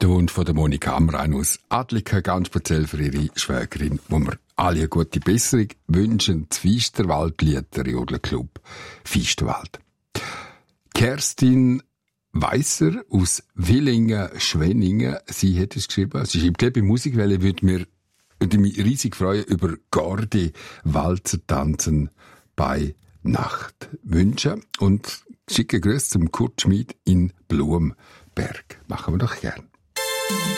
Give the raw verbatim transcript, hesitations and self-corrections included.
Und von der Monika Amrein aus Adliken, ganz speziell für ihre Schwägerin, wo wir alle eine gute Besserung wünschen. Das Feisterwaldlied, der Jodelclub Feisterwald. Kerstin Weisser aus Willingen-Schwenningen, sie hat es geschrieben, sie schreibt, bei Musikwelle würde mir würde mich riesig freuen über Gordi Walzer tanzen bei Nacht wünschen und schicke Grüße zum Kurt Schmid in Blumberg. Machen wir doch gern.